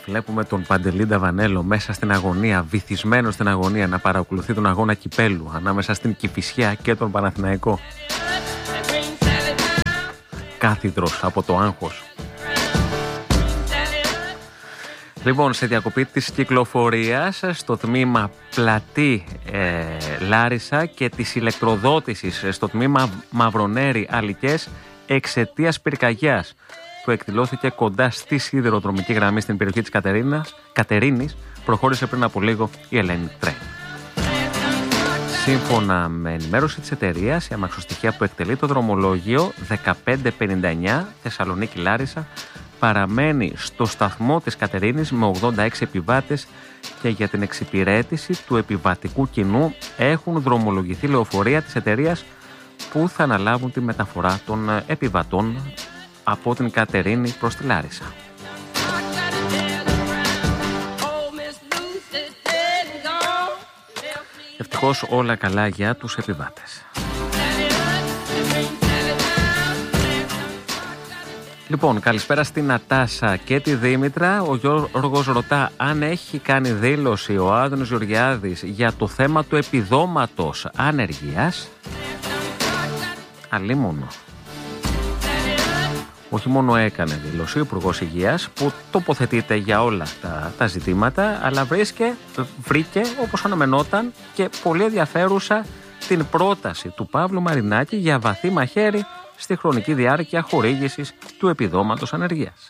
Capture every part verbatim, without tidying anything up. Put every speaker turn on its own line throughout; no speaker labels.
Βλέπουμε τον Παντελή Νταβανέλο μέσα στην αγωνία, βυθισμένο στην αγωνία, να παρακολουθεί τον αγώνα κυπέλου ανάμεσα στην Κηφισιά και τον Παναθηναϊκό. Κάθιδρος από το άγχος. Λοιπόν, σε διακοπή της κυκλοφορίας στο τμήμα Πλατή ε, Λάρισα και της ηλεκτροδότησης στο τμήμα Μαυρονέρη Αλικές εξαιτίας πυρκαγιάς που εκδηλώθηκε κοντά στη σιδηροδρομική γραμμή στην περιοχή της Κατερίνας, Κατερίνης, προχώρησε πριν από λίγο η Hellenic Train. Σύμφωνα με ενημέρωση της εταιρείας, η αμαξοστοιχεία που εκτελεί το δρομολόγιο δεκαπέντε πενήντα εννιά Θεσσαλονίκη Λάρισα παραμένει στο σταθμό της Κατερίνης με ογδόντα έξι επιβάτες και για την εξυπηρέτηση του επιβατικού κοινού έχουν δρομολογηθεί λεωφορεία της εταιρείας που θα αναλάβουν τη μεταφορά των επιβατών από την Κατερίνη προς τη Λάρισα. Ευτυχώς όλα καλά για τους επιβάτες. Λοιπόν, καλησπέρα στην Νατάσα και τη Δήμητρα. Ο Γιώργος ρωτά αν έχει κάνει δήλωση ο Άδωνης Γεωργιάδης για το θέμα του επιδόματος ανεργίας. Αλίμονο. Όχι μόνο έκανε δήλωση ο Υπουργός Υγείας που τοποθετείται για όλα τα, τα ζητήματα, αλλά βρίσκε, βρήκε, όπως αναμενόταν, και πολύ ενδιαφέρουσα την πρόταση του Παύλου Μαρινάκη για βαθύ μαχαίρι στη χρονική διάρκεια χορήγησης του επιδόματος ανεργίας.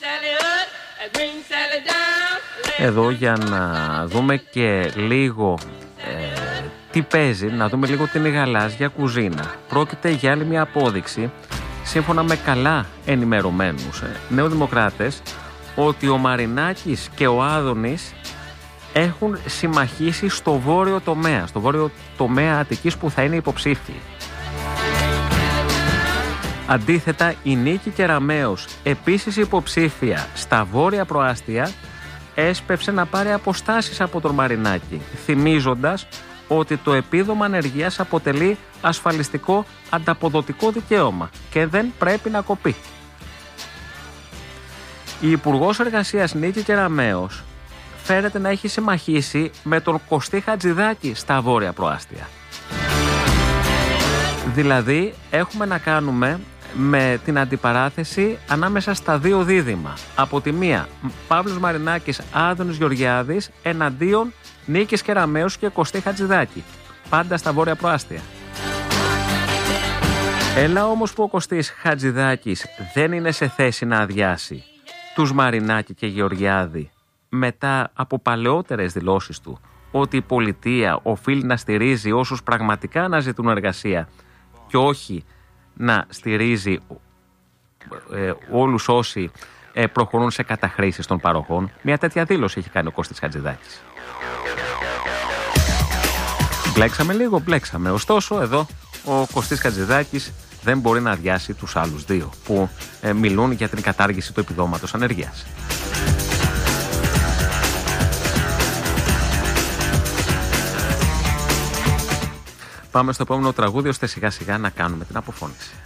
Εδώ για να δούμε και λίγο ε, τι παίζει, να δούμε λίγο την γαλάζια κουζίνα. Πρόκειται για άλλη μια απόδειξη, σύμφωνα με καλά ενημερωμένους ε, νεοδημοκράτες, ότι ο Μαρινάκης και ο Άδωνης έχουν συμμαχίσει στο βόρειο τομέα, στο βόρειο τομέα Αττικής που θα είναι υποψήφιοι. Αντίθετα, η Νίκη Κεραμέως, επίσης υποψήφια στα βόρεια προάστια, έσπευσε να πάρει αποστάσεις από τον Μαρινάκη, θυμίζοντας ότι το επίδομα ανεργίας αποτελεί ασφαλιστικό ανταποδοτικό δικαίωμα και δεν πρέπει να κοπεί. Η Υπουργός Εργασίας Νίκη Κεραμέως φέρεται να έχει συμμαχίσει με τον Κωστή Χατζηδάκη στα βόρεια προάστια. Δηλαδή, έχουμε να κάνουμε με την αντιπαράθεση ανάμεσα στα δύο δίδυμα. Από τη μία, Παύλος Μαρινάκης, Άδωνης Γεωργιάδης, εναντίον Νίκης Κεραμέως και Κωστή Χατζηδάκη. Πάντα στα βόρεια προάστια. Έλα όμως που ο Κωστής Χατζηδάκης δεν είναι σε θέση να αδειάσει τους Μαρινάκη και Γεωργιάδη μετά από παλαιότερες δηλώσεις του ότι η πολιτεία οφείλει να στηρίζει όσους πραγματικά αναζητούν εργασία και όχι να στηρίζει ε, όλους όσοι ε, προχωρούν σε καταχρήσεις των παροχών. Μια τέτοια δήλωση έχει κάνει ο Κώστης Χατζηδάκης. Μπλέξαμε λίγο, μπλέξαμε. Ωστόσο, εδώ ο Κωστής Χατζηδάκης δεν μπορεί να αδειάσει τους άλλους δύο που ε, μιλούν για την κατάργηση του επιδόματος ανεργίας. Πάμε στο επόμενο τραγούδι ώστε σιγά σιγά να κάνουμε την αποφώνηση.